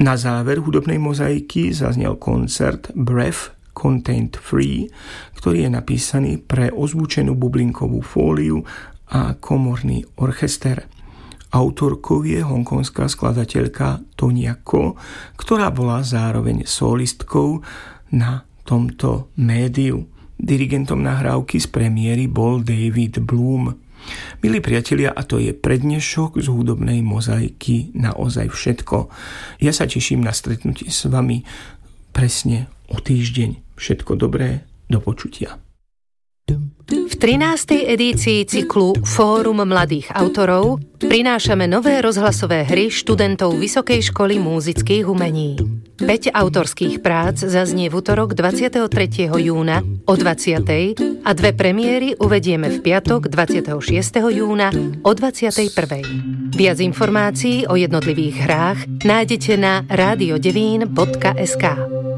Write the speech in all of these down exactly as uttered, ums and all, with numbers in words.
Na záver hudobnej mozaiky zaznel koncert Breath Contained Free, ktorý je napísaný pre ozvučenú bublinkovú fóliu a komorný orchester. Autorkou je hongkongská skladateľka Tonya Ko, ktorá bola zároveň solistkou na tomto médiu. Dirigentom nahrávky z premiéry bol David Bloom. Milí priatelia, a to je pre dnešok z hudobnej mozaiky naozaj všetko. Ja sa teším na stretnutie s vami presne o týždeň. Všetko dobré, do počutia. V trinástej edícii cyklu Fórum mladých autorov prinášame nové rozhlasové hry študentov Vysokej školy múzických umení. päť autorských prác zaznie v utorok dvadsiateho tretieho júna o dvadsiatej a dve premiéry uvedieme v piatok dvadsiateho šiesteho júna o dvadsiatej prvej. Viac informácií o jednotlivých hrách nájdete na rádio devín bodka es ká.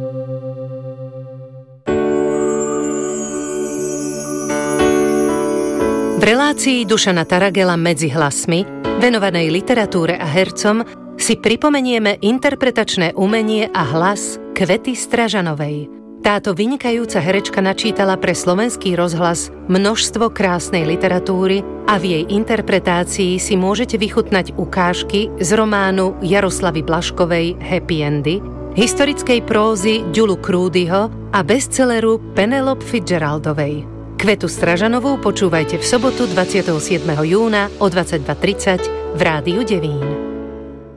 V relácii Dušana Taragela Medzi hlasmi, venovanej literatúre a hercom, si pripomenieme interpretačné umenie a hlas Kvety Stražanovej. Táto vynikajúca herečka načítala pre Slovenský rozhlas množstvo krásnej literatúry a v jej interpretácii si môžete vychutnať ukážky z románu Jaroslavy Blaškovej Happy Endy, historickej prózy Ďulu Krúdyho a bestselleru Penelope Fitzgeraldovej. Kvetu Stražanovú počúvajte v sobotu dvadsiateho siedmeho júna o dvadsaťdva tridsať v Rádiu Devín.